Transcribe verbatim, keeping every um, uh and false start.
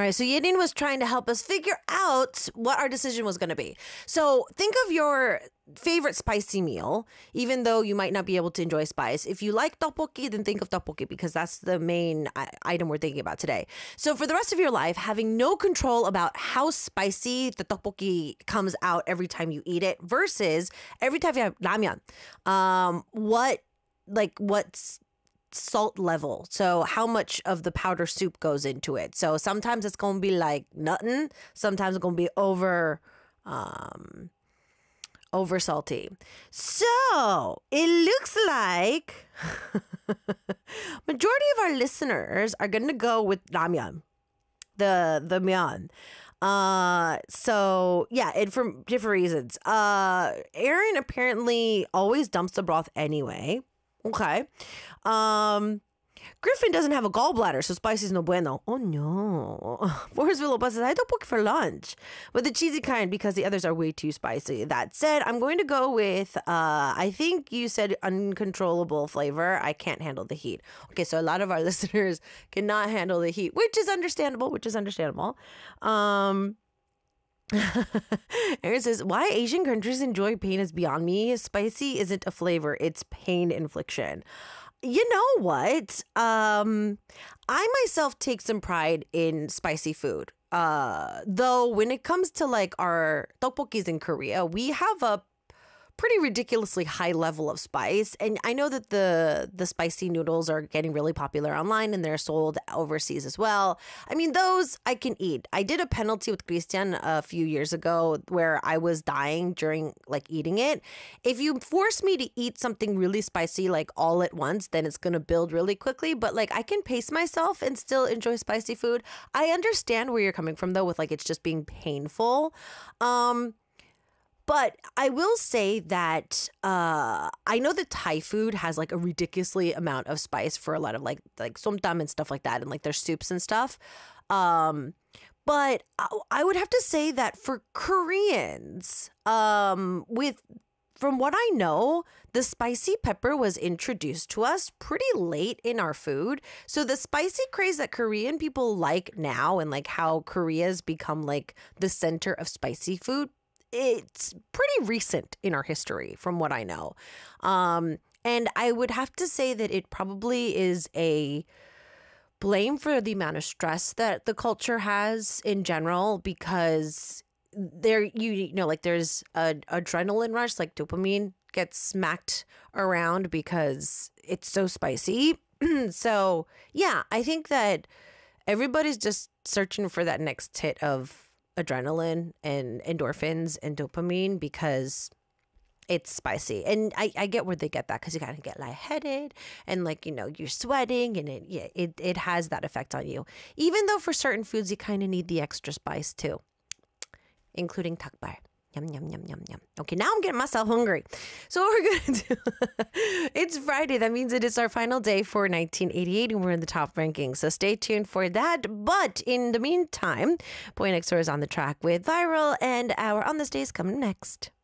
right, so Yedin was trying to help us figure out what our decision was going to be. So think of your favorite spicy meal, even though you might not be able to enjoy spice. If you like tteokbokki, then think of tteokbokki because that's the main I- item we're thinking about today. So for the rest of your life, having no control about how spicy the tteokbokki comes out every time you eat it versus every time you have ramyeon, um, what like what's salt level, so how much of the powder soup goes into it. So sometimes it's gonna be like nothing, sometimes it's gonna be over um over salty. So it looks like majority of our listeners are gonna go with ramyeon, the the myeon. Uh, so yeah, and for different reasons. Uh, Aaron apparently always dumps the broth anyway. Okay. Um, Griffin doesn't have a gallbladder, so spicy is no bueno. Oh no. Forrest Villalobos says, I don't book for lunch, but the cheesy kind because the others are way too spicy. That said, I'm going to go with, uh, I think you said uncontrollable flavor. I can't handle the heat. Okay, so a lot of our listeners cannot handle the heat, which is understandable, which is understandable. Um, Aaron says, why Asian countries enjoy pain is beyond me. Spicy isn't a flavor, it's pain infliction. You know what? Um, I myself take some pride in spicy food. Uh, though when it comes to like our tteokbokkis in Korea, we have a pretty ridiculously high level of spice. And I know that the the spicy noodles are getting really popular online and they're sold overseas as well. I mean, those I can eat. I did a penalty with Christian a few years ago where I was dying during like eating it. If you force me to eat something really spicy like all at once, then it's going to build really quickly. But like I can pace myself and still enjoy spicy food. I understand where you're coming from though with like it's just being painful. Um But I will say that uh, I know that Thai food has like a ridiculously amount of spice for a lot of like like somtam and stuff like that, and like their soups and stuff. Um, but I would have to say that for Koreans, um, with from what I know, the spicy pepper was introduced to us pretty late in our food. So the spicy craze that Korean people like now, and like how Korea's become like the center of spicy food, it's pretty recent in our history from what I know. Um, and I would have to say that it probably is a blame for the amount of stress that the culture has in general, because there, you, you know, like there's a adrenaline rush, like dopamine gets smacked around because it's so spicy. So yeah, I think that everybody's just searching for that next hit of adrenaline and endorphins and dopamine because it's spicy. And I, I get where they get that, because you kind of get lightheaded and like, you know, you're sweating and it, yeah, it, it has that effect on you. Even though for certain foods, you kind of need the extra spice too, including takbar. Yum, yum, yum, yum, yum. Okay, now I'm getting myself hungry. So what we're going to do, it's Friday. That means it is our final day for nineteen eighty-eight and we're in the top ranking. So stay tuned for that. But in the meantime, Boy Next Door is on the track with Viral and our On This Day is coming next.